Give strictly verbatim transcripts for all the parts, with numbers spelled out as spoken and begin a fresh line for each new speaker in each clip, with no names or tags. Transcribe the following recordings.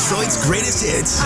Detroit's greatest hits.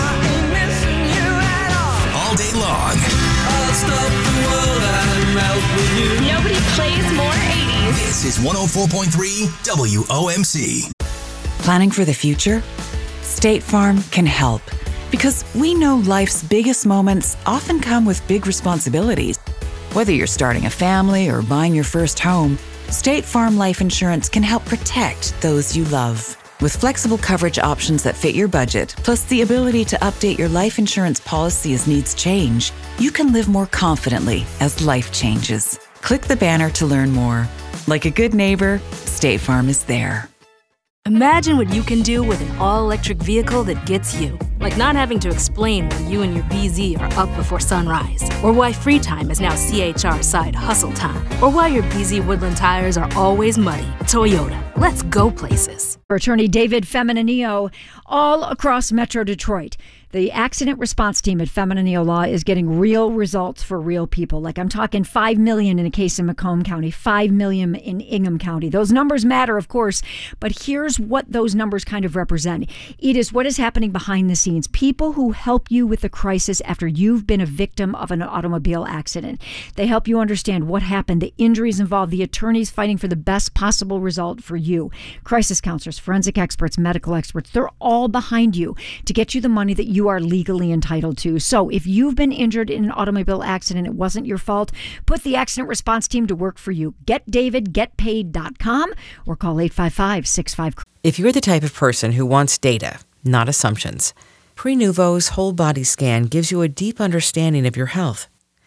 All day long. I'll stop the world and melt with you.
Nobody plays more eighties.
This is one oh four point three W O M C.
Planning for the future? State Farm can help. Because we know life's biggest moments often come with big responsibilities. Whether you're starting a family or buying your first home, State Farm Life Insurance can help protect those you love. With flexible coverage options that fit your budget, plus the ability to update your life insurance policy as needs change, you can live more confidently as life changes. Click the banner to learn more. Like a good neighbor, State Farm is there.
Imagine what you can do with an all-electric vehicle that gets you. Like not having to explain why you and your B Z are up before sunrise. Or why free time is now C H R side hustle time. Or why your B Z Woodland tires are always muddy. Toyota, let's go places.
For attorney David Feminanillo, all across Metro Detroit, the accident response team at Feminanillo Law is getting real results for real people. Like I'm talking five million dollars in a case in Macomb County, five million dollars in Ingham County. Those numbers matter, of course, but here's what those numbers kind of represent. It is what is happening behind the scenes. People who help you with the crisis after you've been a victim of an automobile accident. They help you understand what happened, the injuries involved, the attorneys fighting for the best possible result for you. Crisis counselors, forensic experts, medical experts, they're all behind you to get you the money that you are legally entitled to. So if you've been injured in an automobile accident, it wasn't your fault, put the accident response team to work for you. get david get paid dot com or call eight five five, six five.
If you're the type of person who wants data, not assumptions, Prenuvo's whole body scan gives you a deep understanding of your health.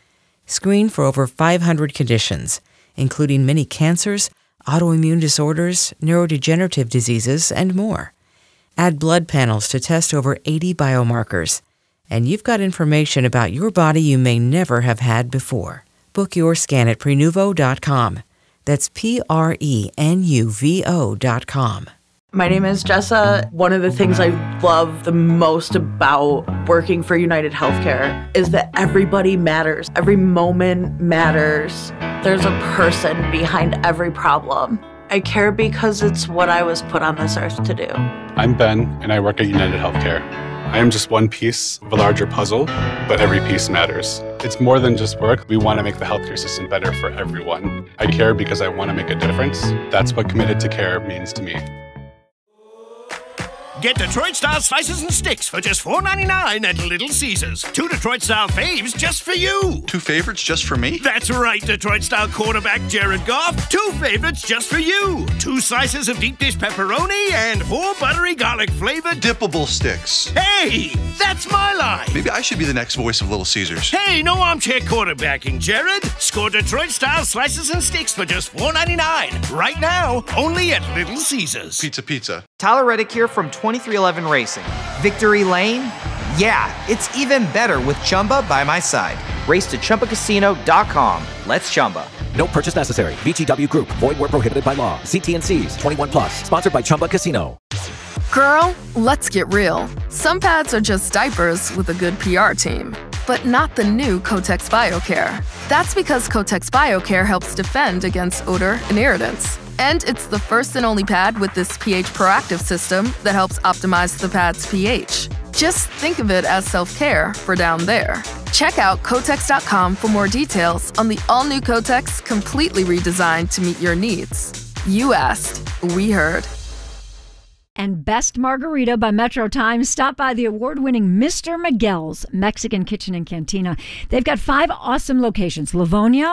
Screen for over five hundred conditions, including many cancers, autoimmune disorders, neurodegenerative diseases, and more. Add blood panels to test over eighty biomarkers. And you've got information about your body you may never have had before. Book your scan at prenuvo dot com. That's P R E N U V O dot com.
My name is Jessa. One of the things I love the most about working for United Healthcare is that everybody matters. Every moment matters. There's a person behind every problem. I care because it's what I was put on this earth to do.
I'm Ben, and I work at United Healthcare. I am just one piece of a larger puzzle, but every piece matters. It's more than just work. We want to make the healthcare system better for everyone. I care because I want to make a difference. That's what committed to care means to me.
Get Detroit-style slices and sticks for just four ninety-nine at Little Caesars. Two Detroit-style faves just for you.
Two favorites just for me?
That's right, Detroit-style quarterback Jared Goff. Two favorites just for you. Two slices of deep dish pepperoni and four buttery garlic-flavored
dippable sticks.
Hey, that's my line.
Maybe I should be the next voice of Little Caesars.
Hey, no armchair quarterbacking, Jared. Score Detroit-style slices and sticks for just four ninety-nine. Right now, only at Little Caesars.
Pizza, pizza.
Tyler Reddick here from twenty-three eleven Racing. Victory Lane? Yeah, it's even better with Chumba by my side. Race to Chumba Casino dot com. Let's Chumba.
No purchase necessary. V G W Group. Void where prohibited by law. See T and C's. twenty-one plus. Sponsored by Chumba Casino.
Girl, let's get real. Some pads are just diapers with a good P R team. But not the new Kotex BioCare. That's because Kotex BioCare helps defend against odor and irritants. And it's the first and only pad with this pH proactive system that helps optimize the pad's pH. Just think of it as self-care for down there. Check out Kotex dot com for more details on the all-new Kotex, completely redesigned to meet your needs. You asked, we heard.
And Best Margarita by Metro Times. Stop by the award-winning Mister Miguel's Mexican Kitchen and Cantina. They've got five awesome locations: Livonia,